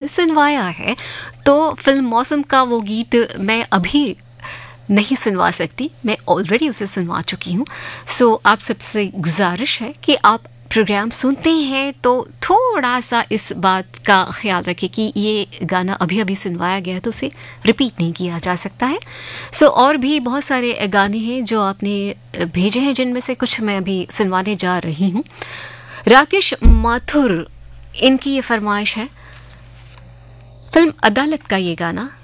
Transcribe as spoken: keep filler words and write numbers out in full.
सुनवाया है, तो फिल्म मौसम का वो गीत मैं अभी नहीं सुनवा सकती, मैं ऑलरेडी उसे सुनवा चुकी हूँ। सो आप सबसे गुजारिश है कि आप प्रोग्राम सुनते हैं तो थोड़ा सा इस बात का ख्याल रखें कि ये गाना अभी अभी सुनवाया गया है तो उसे रिपीट नहीं किया जा सकता है। सो और भी बहुत सारे गाने हैं जो आपने भेजे हैं, जिनमें से कुछ मैं अभी सुनवाने जा रही हूँ। राकेश माथुर, इनकी ये फरमाइश है, फिल्म अदालत का ये गाना